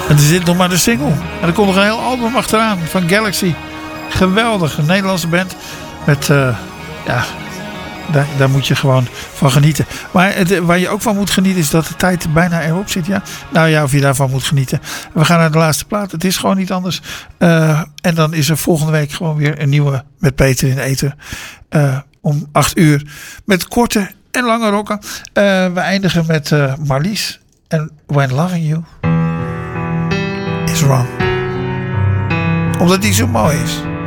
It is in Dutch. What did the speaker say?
En er zit nog maar de single. En er komt nog een heel album achteraan van Galaxy. Geweldig, een Nederlandse band. Met, daar moet je gewoon van genieten. Maar waar je ook van moet genieten is dat de tijd bijna erop zit. Ja? Nou ja, of je daarvan moet genieten. We gaan naar de laatste plaat. Het is gewoon niet anders. En dan is er volgende week gewoon weer een nieuwe met Peter in de Ether. Om 8 uur. Met korte en lange rokken. We eindigen met Marlies. En When Loving You Is Wrong. Omdat die zo mooi is.